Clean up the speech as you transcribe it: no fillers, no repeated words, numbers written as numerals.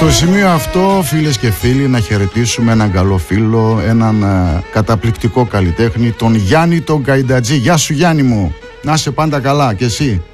Στο σημείο αυτό, φίλες και φίλοι, να χαιρετήσουμε έναν καλό φίλο, έναν καταπληκτικό καλλιτέχνη, τον Γιάννη τον Καϊντατζή. Γεια σου Γιάννη μου, να είσαι πάντα καλά και εσύ.